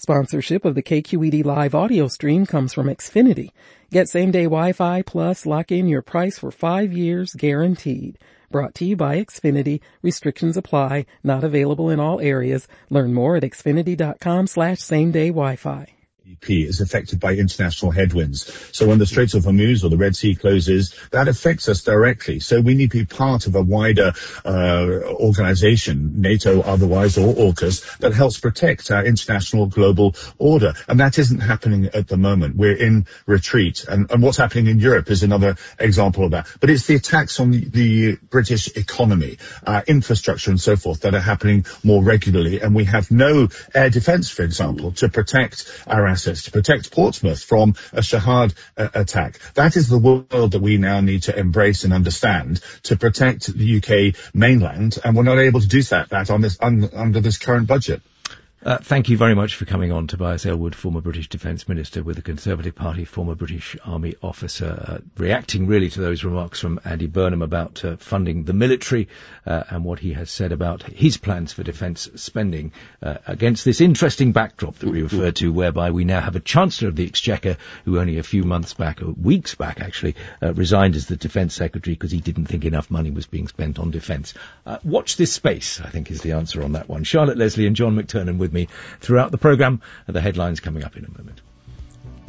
Sponsorship of the KQED live audio stream comes from Xfinity. Get same-day Wi-Fi plus lock in your price for 5 years guaranteed. Brought to you by Xfinity. Restrictions apply. Not available in all areas. Learn more at xfinity.com/same-day Wi-Fi. Is affected by international headwinds. So when the Straits of Hormuz or the Red Sea closes, that affects us directly. So we need to be part of a wider organization, NATO otherwise, or AUKUS, that helps protect our international global order. And that isn't happening at the moment. We're in retreat. And what's happening in Europe is another example of that. But it's the attacks on the British economy, infrastructure and so forth that are happening more regularly. And we have no air defense, for example, to protect our assets, to protect Portsmouth from a Shahad attack. That is the world that we now need to embrace and understand to protect the UK mainland, and we're not able to do that on this under this current budget. Thank you very much for coming on, Tobias Ellwood, former British Defence Minister with the Conservative Party, former British Army officer, reacting really to those remarks from Andy Burnham about funding the military and what he has said about his plans for defence spending against this interesting backdrop that we referred to, whereby we now have a Chancellor of the Exchequer who only a few months back, or weeks back actually, resigned as the Defence Secretary because he didn't think enough money was being spent on defence. Watch this space, I think, is the answer on that one. Charlotte Leslie and John McTernan with me throughout the programme. The headlines coming up in a moment.